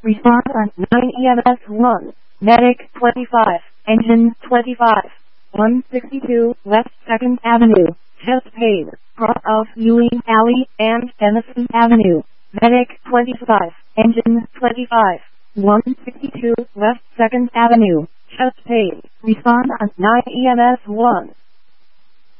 Response on 9 EMS 1. Medic 25. Engine 25. 162 West 2nd Avenue. Chest pain. Cross of Ewing Alley and Denison Avenue. Medic 25. Engine 25. 162 West 2nd Avenue. Chest pain. Respond on 9 EMS 1.